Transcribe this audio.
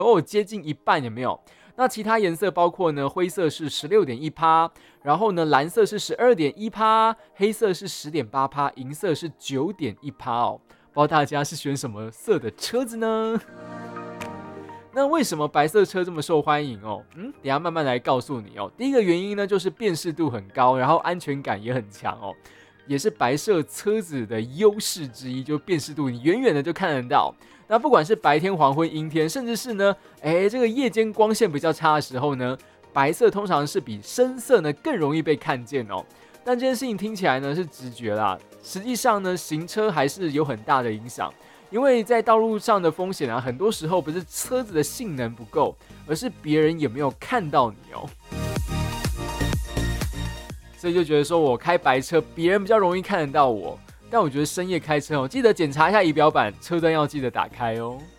接近一半，有没有？那其他颜色包括呢，灰色是16.1%，然后呢，蓝色是12.1%，黑色是10.8%，银色是9.1%哦。不知道大家是选什么色的车子呢？那为什么白色车这么受欢迎哦？等一下慢慢来告诉你哦。第一个原因呢，就是辨识度很高，然后安全感也很强哦，也是白色车子的优势之一，就辨识度你远远的就看得到。那不管是白天、黄昏、阴天，甚至是呢，这个夜间光线比较差的时候呢，白色通常是比深色呢更容易被看见哦。但这件事情听起来呢是直觉啦，实际上呢，行车还是有很大的影响。因为在道路上的风险啊，很多时候不是车子的性能不够，而是别人有没有看到你哦。所以就觉得说我开白车，别人比较容易看得到我。但我觉得深夜开车哦，记得检查一下仪表板，车灯要记得打开哦。